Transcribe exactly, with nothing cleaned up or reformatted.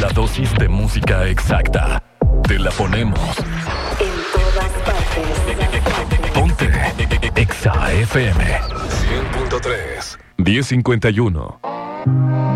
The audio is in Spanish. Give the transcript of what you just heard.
La dosis de música exacta. Te la ponemos. En todas partes. Ponte Exa F M cien punto tres. diez cincuenta y uno.